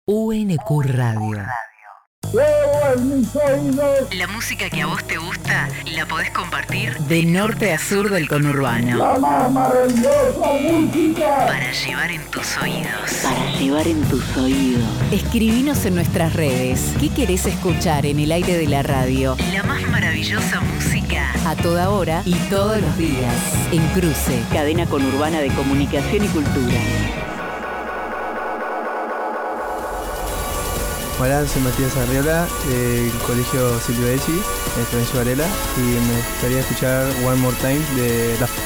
UNQ Radio. ¡Llevo en mis oídos! La música que a vos te gusta la podés compartir de norte a sur del conurbano. ¡La más maravillosa música! Para llevar en tus oídos. Para llevar en tus oídos. Escribinos en nuestras redes. ¿Qué querés escuchar en el aire de la radio? La más maravillosa música. A toda hora y todos los días. En Cruce. Cadena conurbana de comunicación y cultura. Hola, soy Matías Arriola, del Colegio Silvio Ecci, de Florencio Varela, y me gustaría escuchar One More Time de La